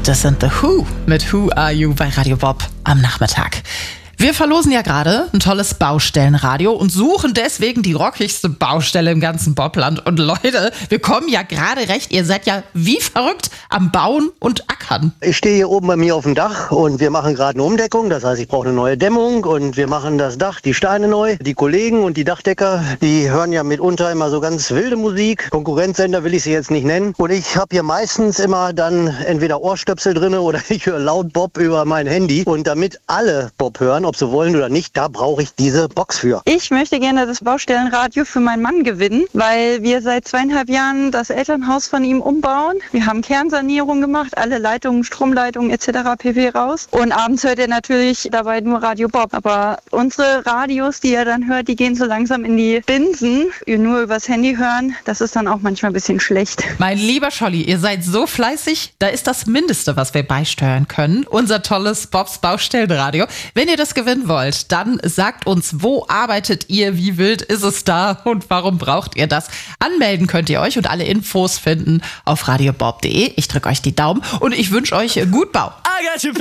Das sind The Who mit Who Are You bei Radio Bob am Nachmittag. Wir verlosen ja gerade ein tolles Baustellenradio und suchen deswegen die rockigste Baustelle im ganzen Bobland. Und Leute, wir kommen ja gerade recht. Ihr seid ja wie verrückt am Bauen und Ackern. Ich stehe hier oben bei mir auf dem Dach und wir machen gerade eine Umdeckung. Das heißt, ich brauche eine neue Dämmung und wir machen das Dach, die Steine neu. Die Kollegen und die Dachdecker, die hören ja mitunter immer so ganz wilde Musik. Konkurrenzsender will ich sie jetzt nicht nennen. Und ich habe hier meistens immer dann entweder Ohrstöpsel drin oder ich höre laut Bob über mein Handy. Und damit alle Bob hören, ob sie wollen oder nicht, da brauche ich diese Box für. Ich möchte gerne das Baustellenradio für meinen Mann gewinnen, weil wir seit 2,5 Jahren das Elternhaus von ihm umbauen. Wir haben Kernsanierung gemacht, alle Leitungen, Stromleitungen etc. pp. Raus. Und abends hört er natürlich dabei nur Radio Bob. Aber unsere Radios, die er dann hört, die gehen so langsam in die Binsen. Nur übers Handy hören, das ist dann auch manchmal ein bisschen schlecht. Mein lieber Scholli, ihr seid so fleißig, da ist das Mindeste, was wir beisteuern können. Unser tolles Bobs Baustellenradio. Wenn ihr das gewinnen wollt, dann sagt uns, wo arbeitet ihr, wie wild ist es da und warum braucht ihr das? Anmelden könnt ihr euch und alle Infos finden auf radiobob.de. Ich drücke euch die Daumen und ich wünsche euch gut Bau.